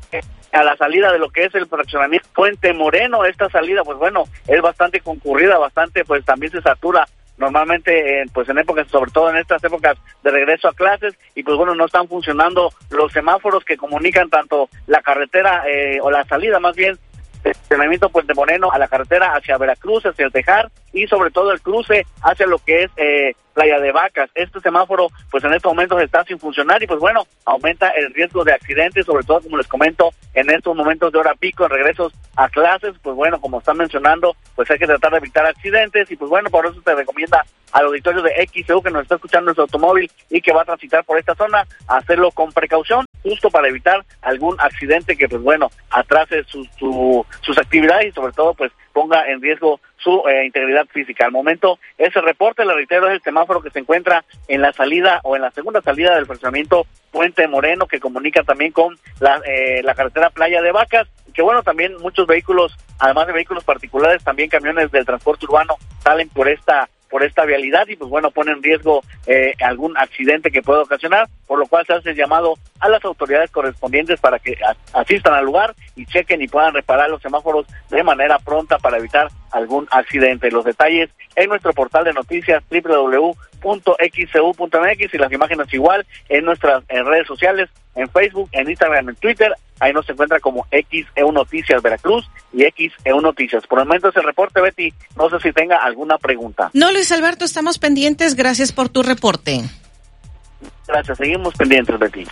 a la salida de lo que es el fraccionamiento Puente Moreno. Esta salida, pues bueno, es bastante concurrida, bastante, pues también se satura normalmente, eh, pues en épocas, sobre todo en estas épocas de regreso a clases, y pues bueno, no están funcionando los semáforos que comunican tanto la carretera, eh, o la salida más bien, del fraccionamiento Puente Moreno a la carretera hacia Veracruz, hacia el Tejar, y sobre todo el cruce hacia lo que es eh, Playa de Vacas. Este semáforo, pues en estos momentos está sin funcionar y pues bueno, aumenta el riesgo de accidentes, sobre todo como les comento, en estos momentos de hora pico, en regresos a clases, pues bueno, como están mencionando, pues hay que tratar de evitar accidentes y pues bueno, por eso se recomienda al auditorio de X E U que nos está escuchando en su automóvil y que va a transitar por esta zona, hacerlo con precaución, justo para evitar algún accidente que pues bueno, atrase su, su, sus actividades y sobre todo pues ponga en riesgo su eh, integridad física. Al momento, ese reporte, le reitero, es el semáforo que se encuentra en la salida o en la segunda salida del fraccionamiento Puente Moreno, que comunica también con la, eh, la carretera Playa de Vacas, que bueno, también muchos vehículos, además de vehículos particulares, también camiones del transporte urbano salen por esta por esta vialidad y pues bueno, pone en riesgo eh, algún accidente que pueda ocasionar, por lo cual se hace el llamado a las autoridades correspondientes para que asistan al lugar y chequen y puedan reparar los semáforos de manera pronta para evitar algún accidente. Los detalles en nuestro portal de noticias doble u doble u doble u punto x e u punto m x y las imágenes igual en nuestras en redes sociales, en Facebook, en Instagram, en Twitter. Ahí nos encuentra como X E U Noticias Veracruz y X E U Noticias. Por el momento es el reporte, Betty. No sé si tenga alguna pregunta. No, Luis Alberto, estamos pendientes. Gracias por tu reporte. Gracias, seguimos pendientes, Betty.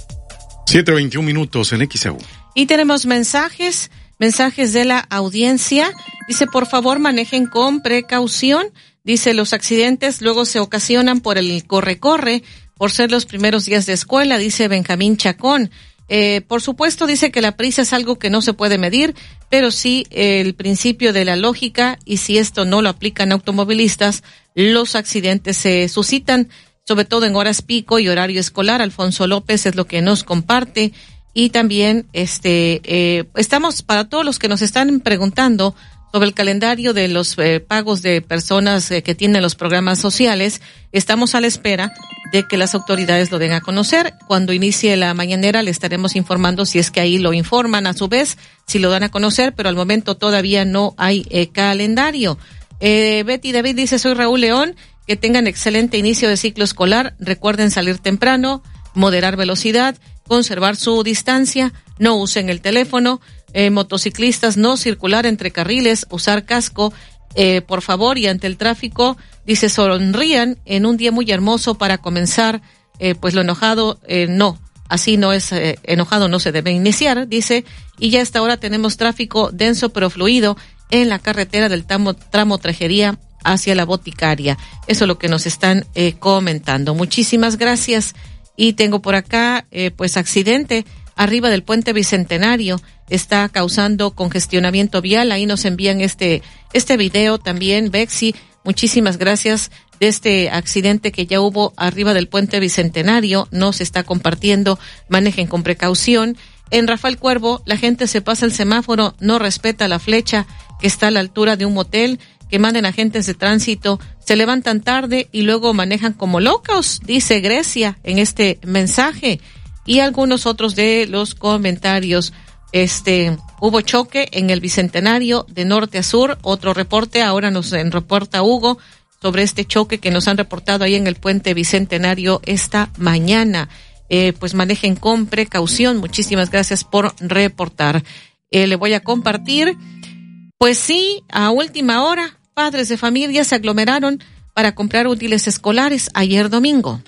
siete veintiún minutos en X E U. Y tenemos mensajes, mensajes de la audiencia. Dice, por favor, manejen con precaución. Dice, los accidentes luego se ocasionan por el corre-corre, por ser los primeros días de escuela, dice Benjamín Chacón. Eh, por supuesto, dice que la prisa es algo que no se puede medir, pero sí eh, el principio de la lógica, y si esto no lo aplican automovilistas, los accidentes se suscitan, sobre todo en horas pico y horario escolar. Alfonso López es lo que nos comparte. Y también este eh, estamos, para todos los que nos están preguntando sobre el calendario de los eh, pagos de personas eh, que tienen los programas sociales, estamos a la espera de que las autoridades lo den a conocer. Cuando inicie la mañanera le estaremos informando si es que ahí lo informan a su vez, si lo dan a conocer, pero al momento todavía no hay eh, calendario. Eh, Betty David dice, soy Raúl León, que tengan excelente inicio de ciclo escolar, recuerden salir temprano, moderar velocidad, conservar su distancia, no usen el teléfono, eh, motociclistas no circular entre carriles, usar casco, eh, por favor, y ante el tráfico, dice, sonrían en un día muy hermoso para comenzar, eh, pues lo enojado, eh, no, así no es, eh, enojado no se debe iniciar, dice, y ya hasta ahora tenemos tráfico denso pero fluido en la carretera del tramo, tramo Trejería hacia la Boticaria. Eso es lo que nos están eh, comentando. Muchísimas gracias. Y tengo por acá, eh, pues, accidente arriba del puente Bicentenario, está causando congestionamiento vial. Ahí nos envían este, este video también, Bexi. Muchísimas gracias de este accidente que ya hubo arriba del puente Bicentenario. Nos está compartiendo, manejen con precaución. En Rafael Cuervo, la gente se pasa el semáforo, no respeta la flecha que está a la altura de un motel, que manden agentes de tránsito, se levantan tarde y luego manejan como locos, dice Grecia en este mensaje. Y algunos otros de los comentarios. Este, hubo choque en el Bicentenario de norte a sur, otro reporte, ahora nos reporta Hugo sobre este choque que nos han reportado ahí en el puente Bicentenario esta mañana. Eh, pues manejen con precaución. Muchísimas gracias por reportar. Eh, le voy a compartir, pues sí, a última hora, padres de familia se aglomeraron para comprar útiles escolares ayer domingo.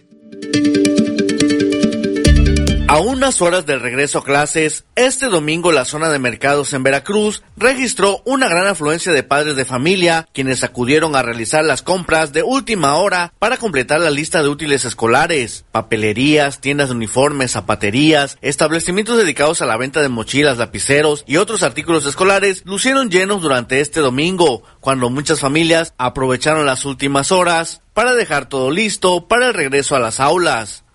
A unas horas del regreso a clases, este domingo la zona de mercados en Veracruz registró una gran afluencia de padres de familia, quienes acudieron a realizar las compras de última hora para completar la lista de útiles escolares. Papelerías, tiendas de uniformes, zapaterías, establecimientos dedicados a la venta de mochilas, lapiceros y otros artículos escolares lucieron llenos durante este domingo, cuando muchas familias aprovecharon las últimas horas para dejar todo listo para el regreso a las aulas.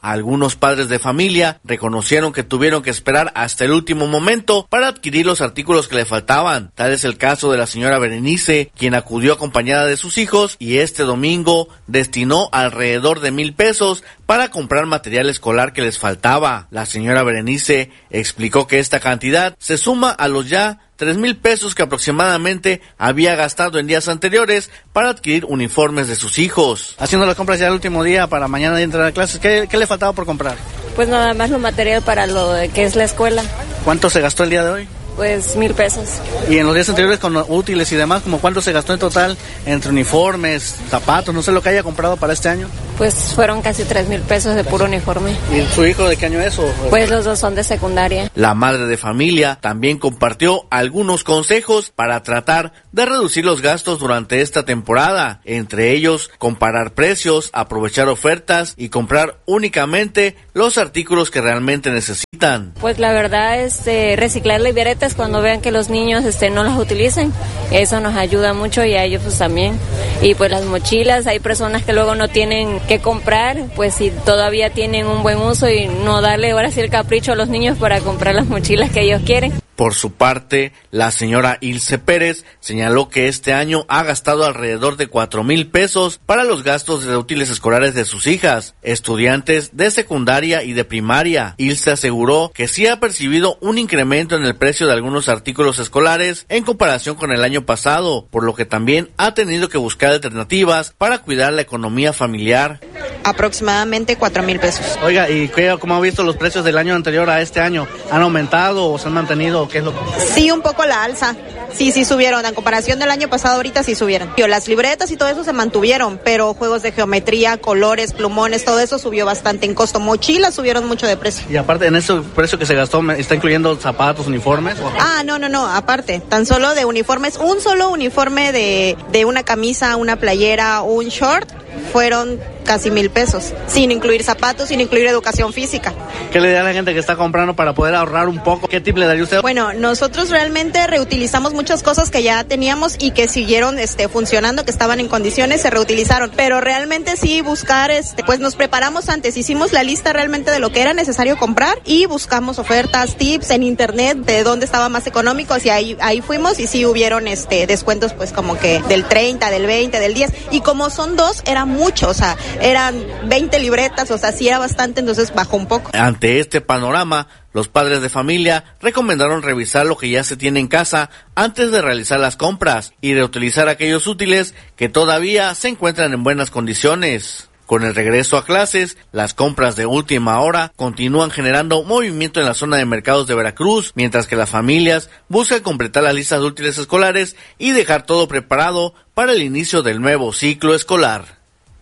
Algunos padres de familia reconocieron que tuvieron que esperar hasta el último momento para adquirir los artículos que le faltaban. Tal es el caso de la señora Berenice, quien acudió acompañada de sus hijos y este domingo destinó alrededor de mil pesos para comprar material escolar que les faltaba. La señora Berenice explicó que esta cantidad se suma a los ya tres mil pesos que aproximadamente había gastado en días anteriores para adquirir uniformes de sus hijos. Haciendo las compras ya el último día para mañana entrar a clases, ¿qué, qué le faltaba por comprar? Pues nada más lo material para lo que es la escuela. ¿Cuánto se gastó el día de hoy? Pues mil pesos. Y en los días anteriores con útiles y demás, ¿como cuánto se gastó en total entre uniformes, zapatos, no sé lo que haya comprado para este año? Pues fueron casi tres mil pesos de puro uniforme. ¿Y su hijo de qué año es? O? Pues los dos son de secundaria. La madre de familia también compartió algunos consejos para tratar de reducir los gastos durante esta temporada. Entre ellos, comparar precios, aprovechar ofertas y comprar únicamente los artículos que realmente necesitan. Pues la verdad es este, reciclar libretas cuando vean que los niños este, no las utilicen. Eso nos ayuda mucho y a ellos pues también. Y pues las mochilas, hay personas que luego no tienen que comprar, pues si todavía tienen un buen uso y no darle ahora sí el capricho a los niños para comprar las mochilas que ellos quieren. Por su parte, la señora Ilse Pérez señaló que este año ha gastado alrededor de cuatro mil pesos para los gastos de útiles escolares de sus hijas, estudiantes de secundaria y de primaria. Ilse aseguró que sí ha percibido un incremento en el precio de algunos artículos escolares en comparación con el año pasado, por lo que también ha tenido que buscar alternativas para cuidar la economía familiar. Aproximadamente cuatro mil pesos. Oiga, ¿y qué, cómo ha visto los precios del año anterior a este año? ¿Han aumentado o se han mantenido? ¿Qué es lo que... Sí, un poco la alza. Sí, sí subieron. En comparación del año pasado, ahorita sí subieron. Las libretas y todo eso se mantuvieron, pero juegos de geometría, colores, plumones, todo eso subió bastante en costo. Mochilas subieron mucho de precio. Y aparte, en ese precio que se gastó, ¿está incluyendo zapatos, uniformes? ¿O? Ah, no, no, no, aparte. Tan solo de uniformes, un solo uniforme de, de una camisa, una playera, un short, fueron casi mil pesos, sin incluir zapatos, sin incluir educación física. ¿Qué le da a la gente que está comprando para poder ahorrar un poco? ¿Qué tip le daría usted? Bueno, nosotros realmente reutilizamos muchas cosas que ya teníamos y que siguieron este, funcionando, que estaban en condiciones, se reutilizaron, pero realmente sí buscar, este, pues nos preparamos antes, hicimos la lista realmente de lo que era necesario comprar y buscamos ofertas, tips en internet de dónde estaba más económicos y ahí, ahí fuimos y sí hubieron este, descuentos pues como que del treinta, del veinte, del diez y como son dos era mucho, o sea, eran veinte libretas, o sea, sí era bastante, entonces bajó un poco. Ante este panorama, los padres de familia recomendaron revisar lo que ya se tiene en casa antes de realizar las compras y reutilizar aquellos útiles que todavía se encuentran en buenas condiciones. Con el regreso a clases, las compras de última hora continúan generando movimiento en la zona de mercados de Veracruz, mientras que las familias buscan completar las listas de útiles escolares y dejar todo preparado para el inicio del nuevo ciclo escolar.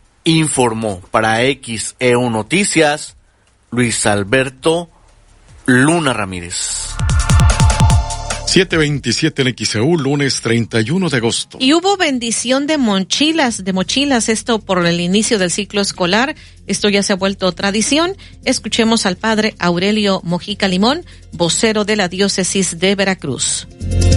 Informó para X E U Noticias, Luis Alberto Luna Ramírez. siete veintisiete en X E U, lunes treinta y uno de agosto. Y hubo bendición de mochilas, de mochilas, esto por el inicio del ciclo escolar. Esto ya se ha vuelto tradición. Escuchemos al padre Aurelio Mojica Limón, vocero de la diócesis de Veracruz.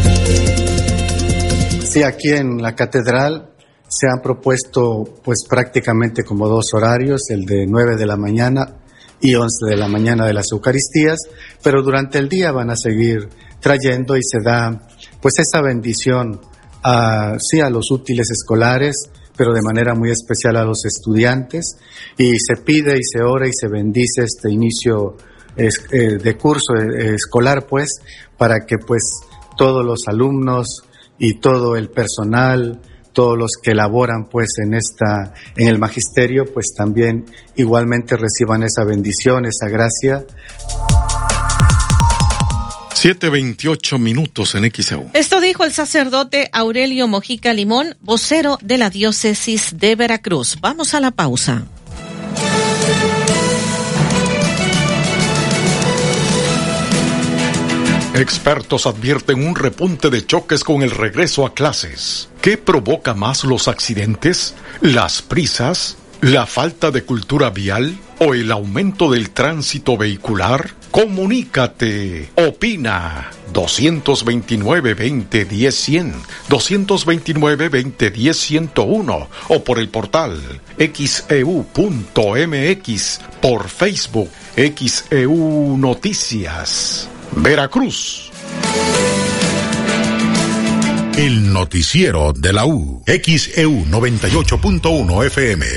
Sí, aquí en la catedral se han propuesto pues prácticamente como dos horarios, el de nueve de la mañana y once de la mañana de las Eucaristías, pero durante el día van a seguir trayendo y se da pues esa bendición a, sí, a los útiles escolares, pero de manera muy especial a los estudiantes, y se pide y se ora y se bendice este inicio es, eh, de curso eh, escolar pues, para que pues todos los alumnos y todo el personal, todos los que laboran pues en esta, en el magisterio, pues también igualmente reciban esa bendición, esa gracia. siete veintiocho minutos en X E U. Esto dijo el sacerdote Aurelio Mojica Limón, vocero de la diócesis de Veracruz. Vamos a la pausa. Expertos advierten un repunte de choques con el regreso a clases. ¿Qué provoca más los accidentes? ¿Las prisas ¿La falta de cultura vial o el aumento del tránsito vehicular? Comunícate. Opina. dos dos nueve, veinte, diez, cien, dos dos nueve, veinte, diez, ciento uno o por el portal equis e u punto eme equis, por Facebook X E U Noticias. Veracruz. El noticiero de la U. X E U noventa y ocho punto uno F M.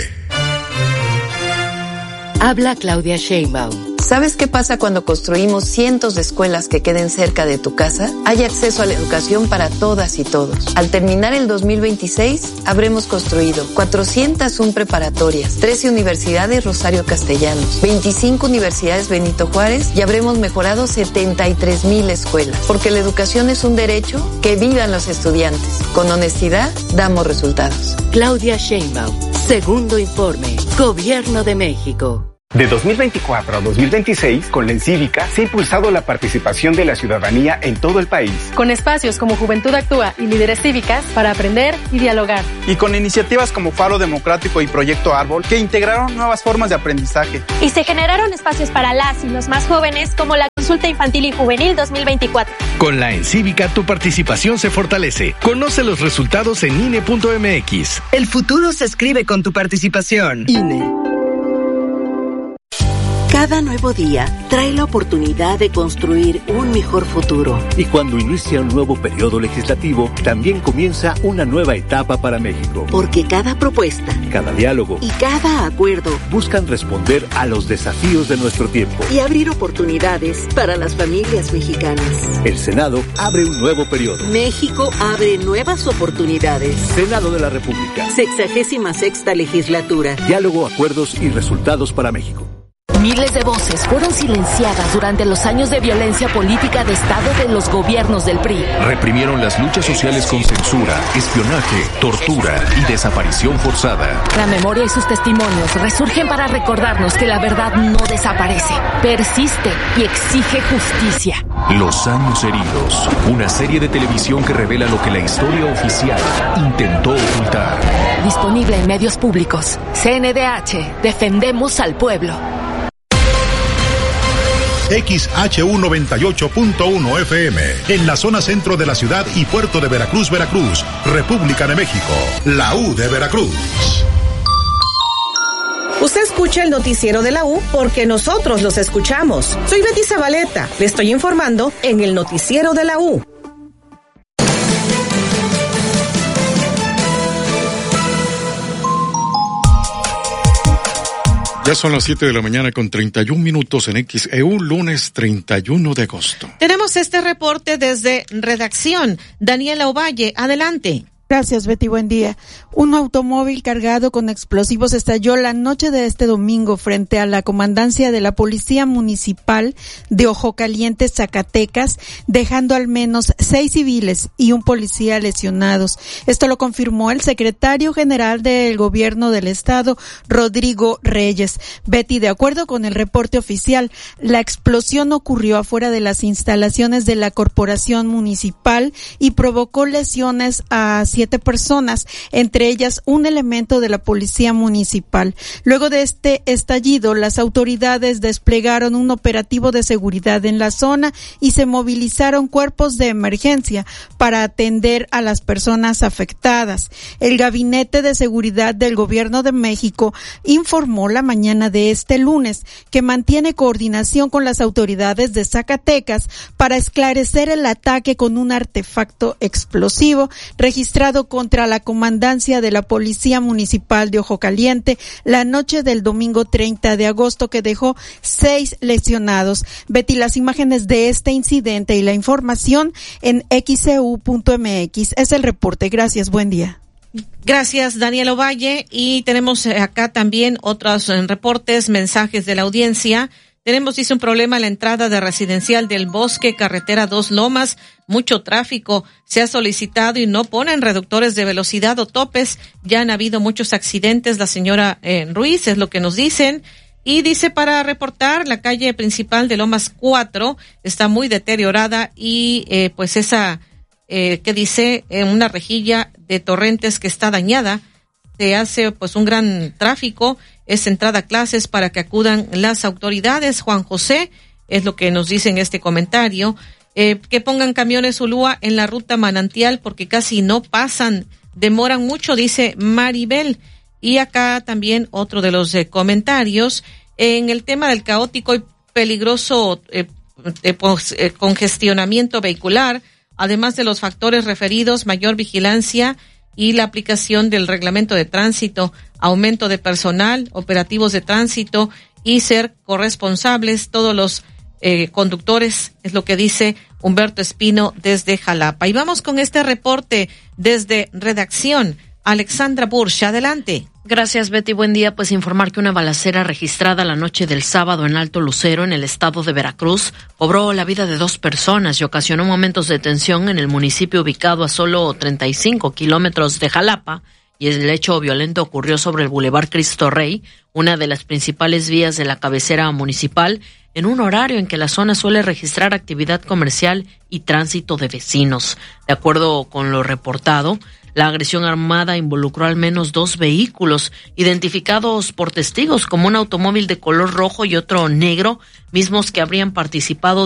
Habla Claudia Sheinbaum. ¿Sabes qué pasa cuando construimos cientos de escuelas que queden cerca de tu casa? Hay acceso a la educación para todas y todos. Al terminar el dos mil veintiséis, habremos construido cuatrocientas una preparatorias, trece universidades Rosario Castellanos, veinticinco universidades Benito Juárez y habremos mejorado setenta y tres mil escuelas. Porque la educación es un derecho, que vivan los estudiantes. Con honestidad, damos resultados. Claudia Sheinbaum. Segundo informe. Gobierno de México. De dos mil veinticuatro a dos mil veintiséis, con la Encívica se ha impulsado la participación de la ciudadanía en todo el país. Con espacios como Juventud Actúa y Líderes Cívicas para aprender y dialogar. Y con iniciativas como Faro Democrático y Proyecto Árbol, que integraron nuevas formas de aprendizaje. Y se generaron espacios para las y los más jóvenes, como la Consulta Infantil y Juvenil dos mil veinticuatro. Con la Encívica tu participación se fortalece. Conoce los resultados en I N E punto eme equis. El futuro se escribe con tu participación. I N E. Cada nuevo día trae la oportunidad de construir un mejor futuro. Y cuando inicia un nuevo periodo legislativo, también comienza una nueva etapa para México. Porque cada propuesta, cada diálogo y cada acuerdo buscan responder a los desafíos de nuestro tiempo y abrir oportunidades para las familias mexicanas. El Senado abre un nuevo periodo. México abre nuevas oportunidades. Senado de la República. Sexagésima sexta legislatura. Diálogo, acuerdos y resultados para México. Miles de voces fueron silenciadas durante los años de violencia política de Estado de los gobiernos del P R I. Reprimieron las luchas sociales con censura, espionaje, tortura y desaparición forzada. La memoria y sus testimonios resurgen para recordarnos que la verdad no desaparece, persiste y exige justicia. Los años heridos, una serie de televisión que revela lo que la historia oficial intentó ocultar. Disponible en medios públicos. C N D H, defendemos al pueblo. X H U noventa y ocho punto uno F M, en la zona centro de la ciudad y puerto de Veracruz, Veracruz, República de México, la U de Veracruz. Usted escucha el noticiero de la U porque nosotros los escuchamos. Soy Betty Zabaleta, le estoy informando en el noticiero de la U. Ya son las siete de la mañana con treinta y un minutos en X E U, lunes treinta y uno de agosto. Tenemos este reporte desde redacción. Daniela Ovalle, adelante. Gracias, Betty. Buen día. Un automóvil cargado con explosivos estalló la noche de este domingo frente a la comandancia de la Policía Municipal de Ojo Caliente, Zacatecas, dejando al menos seis civiles y un policía lesionados. Esto lo confirmó el secretario general del Gobierno del Estado, Rodrigo Reyes. Betty, de acuerdo con el reporte oficial, la explosión ocurrió afuera de las instalaciones de la Corporación Municipal y provocó lesiones a siete personas, entre ellas un elemento de la Policía Municipal. Luego de este estallido, las autoridades desplegaron un operativo de seguridad en la zona y se movilizaron cuerpos de emergencia para atender a las personas afectadas. El Gabinete de Seguridad del Gobierno de México informó la mañana de este lunes que mantiene coordinación con las autoridades de Zacatecas para esclarecer el ataque con un artefacto explosivo registrado contra la comandancia de la Policía Municipal de Ojo Caliente la noche del domingo treinta de agosto, que dejó seis lesionados. Betty, las imágenes de este incidente y la información en X E U punto M X. Es el reporte. Gracias. Buen día. Gracias, Daniel Ovalle. Y tenemos acá también otros reportes, mensajes de la audiencia. Tenemos, dice, un problema en la entrada de Residencial del Bosque, carretera Dos Lomas, mucho tráfico. Se ha solicitado y no ponen reductores de velocidad o topes. Ya han habido muchos accidentes. La señora eh, Ruiz es lo que nos dicen. Y dice, para reportar, la calle principal de Lomas cuatro está muy deteriorada y eh, pues esa, eh, que dice, eh, una rejilla de torrentes que está dañada. se hace pues un gran tráfico, es entrada a clases para que acudan las autoridades. Juan José, es lo que nos dice en este comentario, eh, que pongan camiones Ulúa en la ruta Manantial porque casi no pasan, demoran mucho, dice Maribel. Y acá también otro de los eh, comentarios, en el tema del caótico y peligroso eh, eh, pues, eh, congestionamiento vehicular, además de los factores referidos, mayor vigilancia y la aplicación del reglamento de tránsito, aumento de personal, operativos de tránsito y ser corresponsables todos los eh, conductores, es lo que dice Humberto Espino desde Jalapa. Y vamos con este reporte desde redacción. Alexandra Bursch, adelante. Gracias, Betty. Buen día. Pues informar que una balacera registrada la noche del sábado en Alto Lucero, en el estado de Veracruz, cobró la vida de dos personas y ocasionó momentos de tensión en el municipio ubicado a solo treinta y cinco kilómetros de Jalapa. Y el hecho violento ocurrió sobre el Boulevard Cristo Rey, una de las principales vías de la cabecera municipal, en un horario en que la zona suele registrar actividad comercial y tránsito de vecinos. De acuerdo con lo reportado, la agresión armada involucró al menos dos vehículos, identificados por testigos como un automóvil de color rojo y otro negro, mismos que habrían participado